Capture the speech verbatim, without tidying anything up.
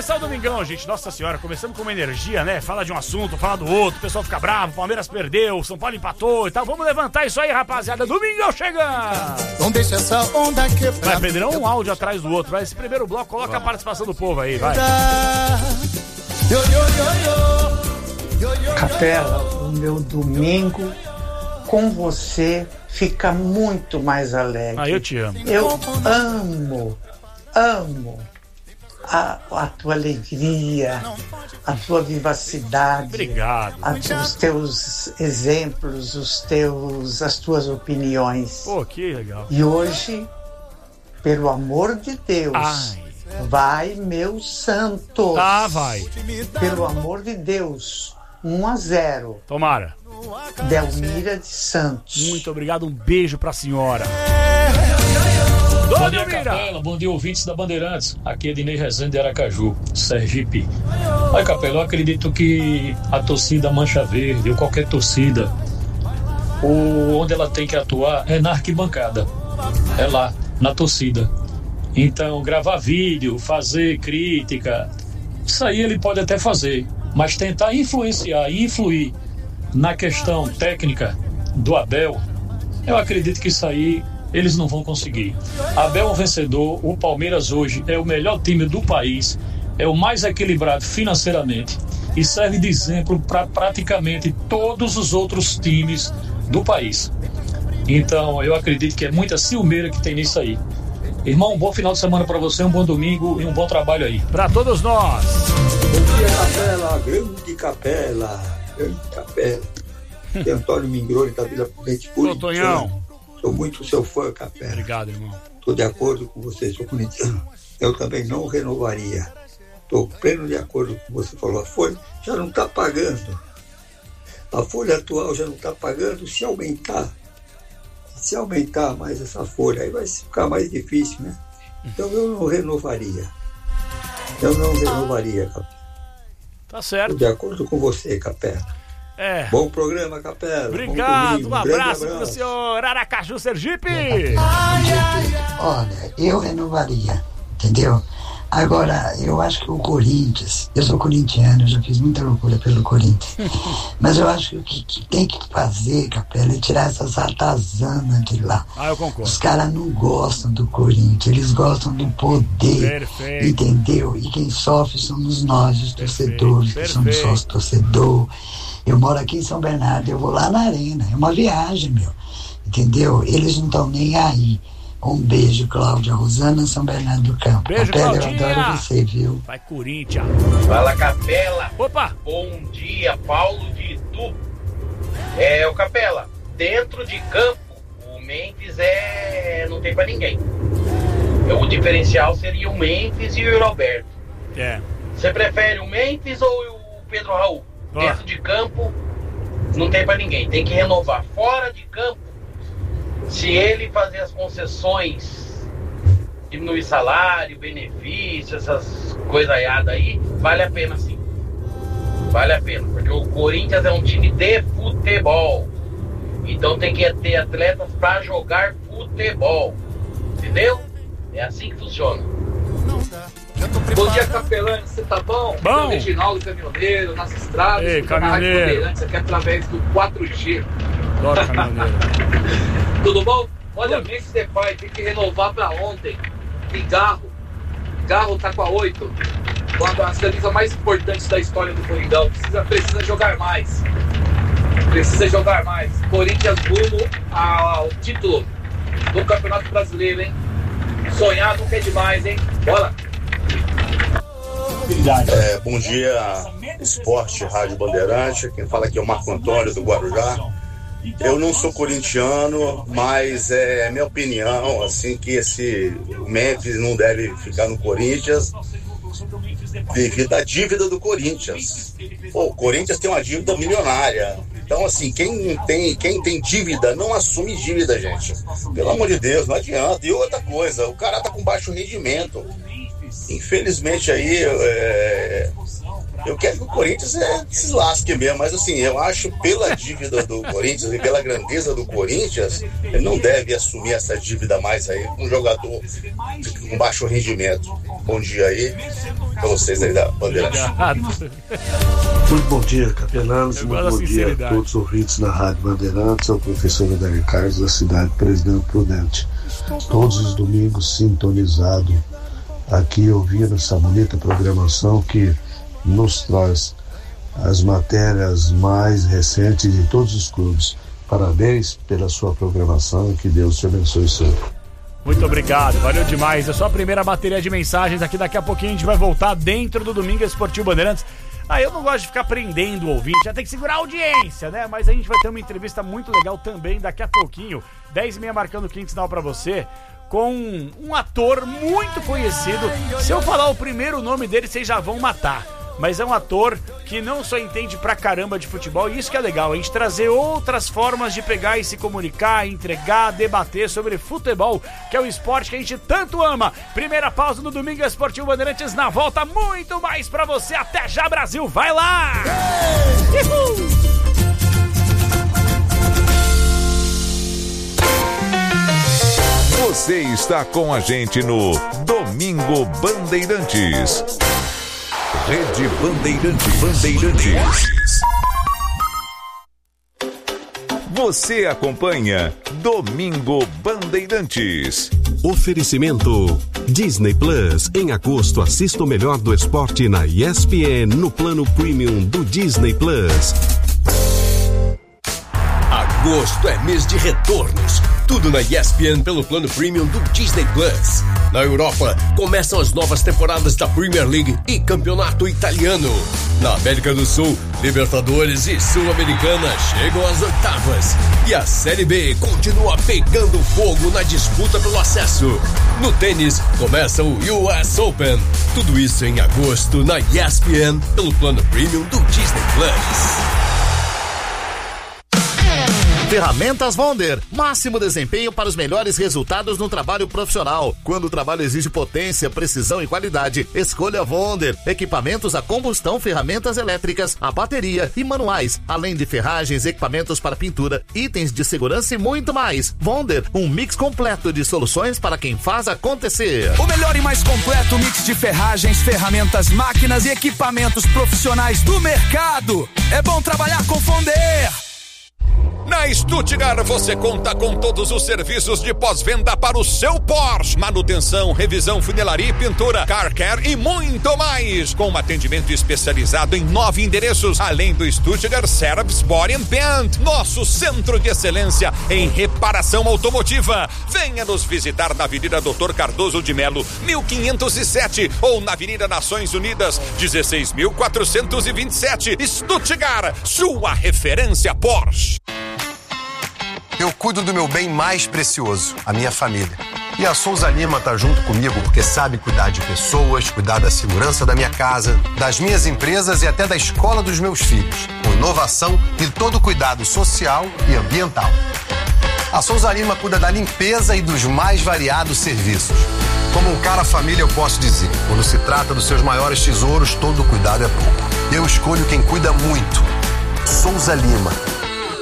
começar o domingão, gente. Nossa senhora, começamos com uma energia, né? Fala de um assunto, fala do outro, o pessoal fica bravo, Palmeiras perdeu, São Paulo empatou e tal. Vamos levantar isso aí, rapaziada. Domingão chegando! Não deixa essa onda quebrar. Vai, Pedrão, um áudio atrás do outro. Vai, esse primeiro bloco, coloca a participação do povo aí, vai. Capela, o meu domingo com você fica muito mais alegre. Ah, eu te amo. Eu amo, amo a, a tua alegria, a tua vivacidade. Obrigado. A, os teus exemplos, os teus, as tuas opiniões. Pô, que legal. E hoje, pelo amor de Deus, Ai. vai, meu Santos. Tá, vai. Pelo amor de Deus, um a zero. Tomara. Delmira de Santos. Muito obrigado, um beijo pra senhora. Bom dia, Capela, bom dia, ouvintes da Bandeirantes. Aqui é Ednei Rezende de Aracaju, Sergipe. Olha, Capela, eu acredito que a torcida Mancha Verde, ou qualquer torcida, o, onde ela tem que atuar é na arquibancada. É lá, na torcida. Então, gravar vídeo, fazer crítica, isso aí ele pode até fazer. Mas tentar influenciar e influir na questão técnica do Abel, eu acredito que isso aí eles não vão conseguir. Abel é um vencedor, o Palmeiras hoje é o melhor time do país, é o mais equilibrado financeiramente e serve de exemplo para praticamente todos os outros times do país. Então eu acredito que é muita ciumeira que tem nisso aí. Irmão, um bom final de semana para você, um bom domingo e um bom trabalho aí. Para todos nós. Bom dia, Capela, grande Capela, grande Capela. Aqui é Antônio Mingroni da Vila Prudente Ô, Tonhão. Sou muito seu fã, Capela. Obrigado, irmão. Estou de acordo com você, sou corintiano. Eu também não renovaria. Estou pleno de acordo com o que você falou. A folha já não está pagando. A folha atual já não está pagando. Se aumentar, se aumentar mais essa folha, aí vai ficar mais difícil, né? Então eu não renovaria. Eu não renovaria, Capela. Tá certo. Estou de acordo com você, Capela. É. Bom programa, Capela. Obrigado, Bom um abraço, abraço pro senhor Aracaju, Sergipe. Olha, eu renovaria, entendeu? Agora, eu acho que o Corinthians, eu sou corintiano, eu já fiz muita loucura pelo Corinthians, mas eu acho que o que, que tem que fazer, Capela, é tirar essas ratazanas de lá. Ah, eu concordo. Os caras não gostam do Corinthians, eles gostam do poder. Perfeito. Entendeu? E quem sofre somos nós, os torcedores, perfeito, que somos perfeito. sócios torcedor. Eu moro aqui em São Bernardo, eu vou lá na arena, é uma viagem, meu. Entendeu? Eles não estão nem aí. Um beijo, Cláudia Rosana, São Bernardo do Campo. Beijo, Capela, Claudinha. eu adoro você, viu? Vai, Corinthians. Fala, Capela. Opa. Bom dia, Paulo de Itu. É, o Capela, dentro de campo, o Memphis é... não tem pra ninguém. O diferencial seria o Memphis e o Roberto. É. Você prefere o Memphis ou o Pedro Raul? Ah. Dentro de campo, não tem pra ninguém. Tem que renovar. Fora de campo, se ele fazer as concessões, diminuir salário, benefício, essas coisaiadas aí, vale a pena sim. Vale a pena, porque o Corinthians é um time de futebol. Então tem que ter atletas para jogar futebol. Entendeu? É assim que funciona. Bom dia, Capelani, você tá bom? Bom. Eu, Reginaldo, caminhoneiro, nas estradas, Ei, escutando a Rádio caminhoneiro. Bandeirantes aqui através do quatro G. Adoro caminhoneiro. Tudo bom? Olha, Memphis Depay tem que renovar pra ontem. E Garro. Garro tá com a oito. Uma das camisas mais importantes da história do Coringão. Precisa, precisa jogar mais. Precisa jogar mais. Corinthians rumo ao título do Campeonato Brasileiro, hein? Sonhar nunca é demais, hein? Bora! É, bom dia, Esporte Rádio Bandeirante. Quem fala aqui é o Marco Antônio do Guarujá. Eu não sou corintiano, mas é minha opinião, assim, que esse o Memphis não deve ficar no Corinthians devido à dívida do Corinthians. Pô, o Corinthians tem uma dívida milionária. Então, assim, quem tem, quem tem dívida não assume dívida, gente. Pelo amor de Deus, não adianta. E outra coisa, o cara tá com baixo rendimento. Infelizmente aí, é, eu quero que o Corinthians é, se lasque mesmo, mas assim, eu acho pela dívida do Corinthians e pela grandeza do Corinthians, ele não deve assumir essa dívida mais aí com um jogador com baixo rendimento. bom dia aí pra vocês aí da Bandeirantes. Muito bom dia, capelanos. Muito bom dia a todos os ouvintes da Rádio Bandeirantes. É o professor Odair Carlos, da cidade de Presidente Prudente. Todos os domingos sintonizado aqui, ouvindo essa bonita programação que nos traz as matérias mais recentes de todos os clubes. Parabéns pela sua programação e que Deus te abençoe sempre. Muito obrigado, valeu demais. É só a primeira bateria de mensagens aqui. Daqui a pouquinho a gente vai voltar dentro do Domingo Esportivo Bandeirantes. Ah, eu não gosto de ficar prendendo o ouvinte, já tem que segurar a audiência, né? Mas a gente vai ter uma entrevista muito legal também daqui a pouquinho, dez e meia marcando o quinto sinal pra você, com um ator muito conhecido. Se eu falar o primeiro nome dele, vocês já vão matar. Mas é um ator que não só entende pra caramba de futebol, e isso que é legal, a gente trazer outras formas de pegar e se comunicar, entregar, debater sobre futebol, que é o esporte que a gente tanto ama. Primeira pausa no Domingo Esportivo Bandeirantes, na volta muito mais pra você. Até já, Brasil, vai lá! Uhul! Você está com a gente no Domingo Bandeirantes. Rede Bandeirantes. Bandeirantes. Você acompanha Domingo Bandeirantes. Oferecimento Disney Plus. Em agosto, assista o melhor do esporte na E S P N no plano premium do Disney Plus. Agosto é mês de retornos. Tudo na E S P N pelo plano premium do Disney Plus. Na Europa, começam as novas temporadas da Premier League e Campeonato Italiano. Na América do Sul, Libertadores e Sul-Americana chegam às oitavas. E a Série B continua pegando fogo na disputa pelo acesso. No tênis, começa o U S Open. Tudo isso em agosto na E S P N pelo plano premium do Disney Plus. Ferramentas Wonder, máximo desempenho para os melhores resultados no trabalho profissional. Quando o trabalho exige potência, precisão e qualidade, escolha Wonder. Equipamentos a combustão, ferramentas elétricas, a bateria e manuais, além de ferragens, equipamentos para pintura, itens de segurança e muito mais. Wonder, um mix completo de soluções para quem faz acontecer. O melhor e mais completo mix de ferragens, ferramentas, máquinas e equipamentos profissionais do mercado. É bom trabalhar com Wonder. Na Stuttgart você conta com todos os serviços de pós-venda para o seu Porsche. Manutenção, revisão, funilaria e pintura, car care e muito mais. Com um atendimento especializado em nove endereços, além do Stuttgart Service Body and Paint, nosso centro de excelência em reparação automotiva. Venha nos visitar na Avenida doutor Cardoso de Melo, mil quinhentos e sete, ou na Avenida Nações Unidas, dezesseis mil quatrocentos e vinte e sete. Stuttgart, sua referência Porsche. Eu cuido do meu bem mais precioso, a minha família. E a Souza Lima tá junto comigo porque sabe cuidar de pessoas, cuidar da segurança da minha casa, das minhas empresas e até da escola dos meus filhos, com inovação e todo cuidado social e ambiental. A Souza Lima cuida da limpeza e dos mais variados serviços. Como um cara família eu posso dizer, quando se trata dos seus maiores tesouros, todo cuidado é pouco. Eu escolho quem cuida muito. Souza Lima.